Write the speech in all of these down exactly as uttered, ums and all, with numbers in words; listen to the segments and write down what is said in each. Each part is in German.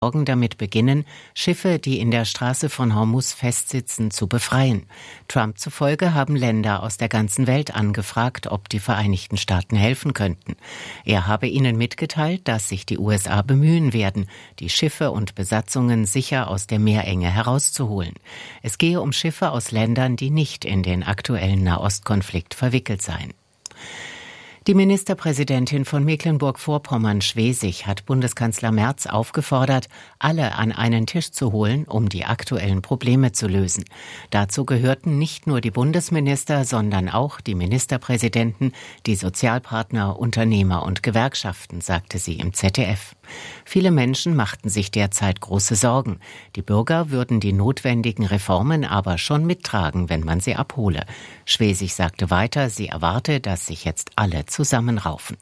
morgen damit beginnen, Schiffe, die in der Straße von Hormuz festsitzen, zu befreien. Trump zufolge haben Länder aus der ganzen Welt angefragt, ob die Vereinigten Staaten helfen könnten. Er habe ihnen mitgeteilt, dass sich die U S A bemühen werden, die Schiffe und Besatzungen sicher aus der Meerenge herauszuholen. Es gehe um Schiffe aus Ländern, die nicht in den aktuellen Nahostkonflikt verwickelt seien. Die Ministerpräsidentin von Mecklenburg-Vorpommern-Schwesig hat Bundeskanzler Merz aufgefordert, alle an einen Tisch zu holen, um die aktuellen Probleme zu lösen. Dazu gehörten nicht nur die Bundesminister, sondern auch die Ministerpräsidenten, die Sozialpartner, Unternehmer und Gewerkschaften, sagte sie im Z D F. Viele Menschen machten sich derzeit große Sorgen. Die Bürger würden die notwendigen Reformen aber schon mittragen, wenn man sie abhole. Schwesig sagte weiter, sie erwarte, dass sich jetzt alle zusammenraufen.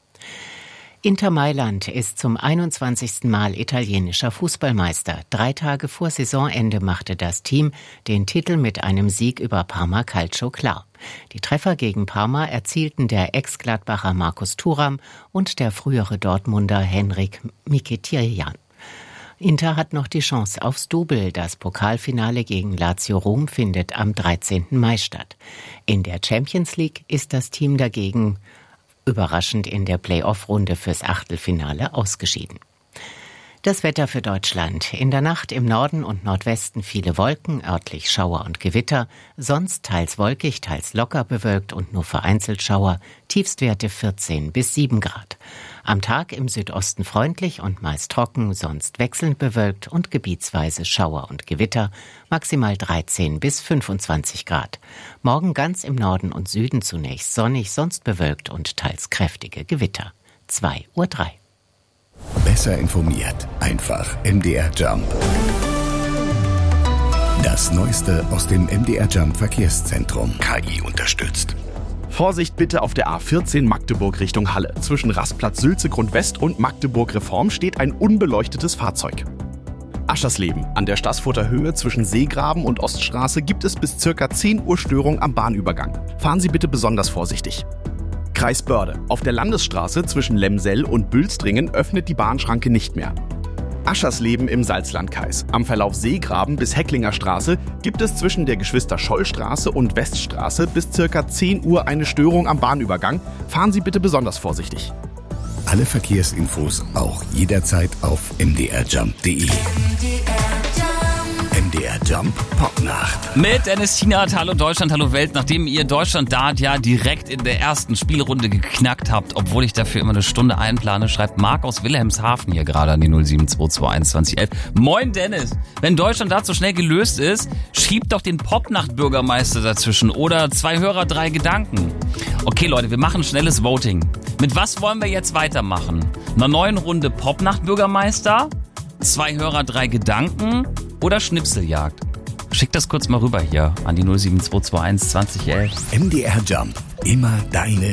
Inter Mailand ist zum einundzwanzigsten Mal italienischer Fußballmeister. Drei Tage vor Saisonende machte das Team den Titel mit einem Sieg über Parma Calcio klar. Die Treffer gegen Parma erzielten der Ex-Gladbacher Markus Thuram und der frühere Dortmunder Henrik Mkhitaryan. Inter hat noch die Chance aufs Double. Das Pokalfinale gegen Lazio Rom findet am dreizehnten Mai statt. In der Champions League ist das Team dagegen überraschend in der Play-off-Runde fürs Achtelfinale ausgeschieden. Das Wetter für Deutschland. In der Nacht im Norden und Nordwesten viele Wolken, örtlich Schauer und Gewitter. Sonst teils wolkig, teils locker bewölkt und nur vereinzelt Schauer. Tiefstwerte vierzehn bis sieben Grad. Am Tag im Südosten freundlich und meist trocken, sonst wechselnd bewölkt und gebietsweise Schauer und Gewitter. Maximal dreizehn bis fünfundzwanzig Grad. Morgen ganz im Norden und Süden zunächst sonnig, sonst bewölkt und teils kräftige Gewitter. zwei Uhr drei. Besser informiert. Einfach M D R Jump. Das Neueste aus dem M D R Jump Verkehrszentrum. K I unterstützt. Vorsicht bitte auf der A vierzehn Magdeburg Richtung Halle. Zwischen Rastplatz Sülzegrund West und Magdeburg Reform steht ein unbeleuchtetes Fahrzeug. Aschersleben. An der Staßfurter Höhe zwischen Seegraben und Oststraße gibt es bis circa zehn Uhr Störung am Bahnübergang. Fahren Sie bitte besonders vorsichtig. Kreis Börde. Auf der Landesstraße zwischen Lemsell und Bülstringen öffnet die Bahnschranke nicht mehr. Aschersleben im Salzlandkreis. Am Verlauf Seegraben bis Hecklinger Straße gibt es zwischen der Geschwister-Scholl-Straße und Weststraße bis circa zehn Uhr eine Störung am Bahnübergang. Fahren Sie bitte besonders vorsichtig. Alle Verkehrsinfos auch jederzeit auf m d r jump punkt d e. M D R Jump Popnacht. Mit Dennis Tienert, hallo Deutschland, hallo Welt. Nachdem ihr Deutschland-Dart ja direkt in der ersten Spielrunde geknackt habt, obwohl ich dafür immer eine Stunde einplane, schreibt Marc aus Wilhelmshaven hier gerade an die null sieben zwei zwei eins zwanzig elf. Moin Dennis, wenn Deutschland-Dart so schnell gelöst ist, schiebt doch den Popnacht-Bürgermeister dazwischen oder zwei Hörer, drei Gedanken. Okay Leute, wir machen schnelles Voting. Mit was wollen wir jetzt weitermachen? Einer neuen Runde Popnacht-Bürgermeister? Zwei Hörer, drei Gedanken? Oder Schnipseljagd? Schickt das kurz mal rüber hier an die null sieben zwei zwei eins zwanzig elf. M D R Jump. Immer deine